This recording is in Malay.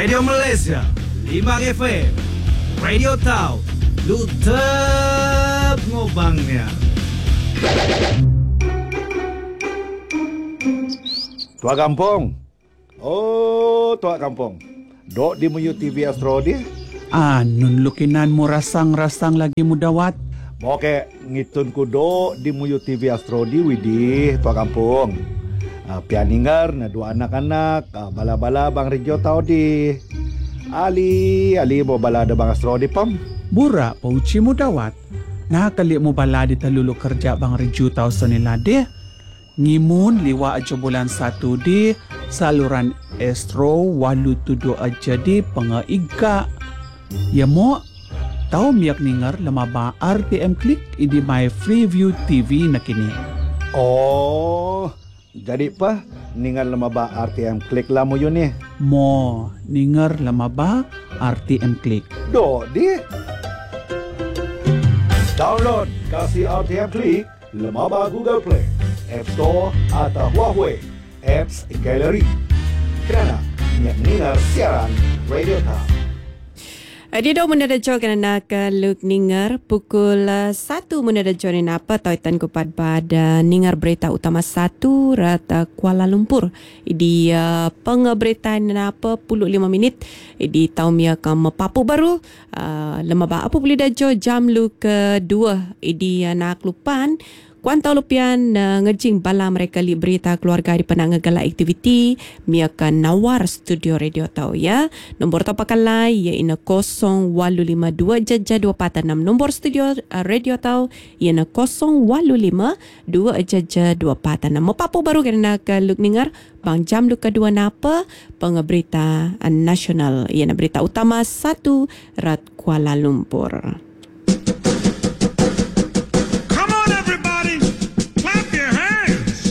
Radio Malaysia 5 FM, Radio Tau, lu tep ngobangnya. Tua Kampung. Oh, Tua Kampung. Dok di Muyu TV Astro dia. Nun lukinan mo rasang-rasang lagi mudawat. Mau ke ngitun ku dok di Muyu TV Astro di Widih, Tua Kampung. Pianingar na dua anak-anak, bala-bala Bang Rejo tau di. Ali mo bala ada Bang Astro di pam. Bura pauci mudawat. Nakali mo bala di talulu kerja Bang Rejo tau sonilade. Ngimun liwa aja bulan 1 di saluran Astro walu tudo aja di pangaiga. Ya mo tahu miyak ningar lamaba RTM Click idi my Freeview TV na kini. Oh, jadi pa ningar lamaba RTM Click lah mo yun eh. Mo ningar lamaba RTM Click. Do di. Download kasih RTM Click lamaba Google Play, App Store atau Huawei Apps Gallery. Kerana ningar siaran Radio Tau. Dia dah menadajo kerana Luk Ningar pukul 1 menadajo ni apa tautan kupat pada Ningar berita utama 1 rata Kuala Lumpur. Di pengeberita ni apa 15 minit di tahun ya kam papu baru lemaba apa boleh dajo jam lu kedua di anak lupan Kuantau lupian ngejing bala mereka li berita keluarga di penang ngegala aktiviti miakan nawar studio radio tau ya. Nombor tapakalai iaitu 0852 jaja 246. Nombor studio radio tau iaitu 0852 jaja 246. Mepapu baru kerana ke Luk Ningar bang jam lu kedua napa pengeberita nasional iaitu berita utama 1 rat Kuala Lumpur.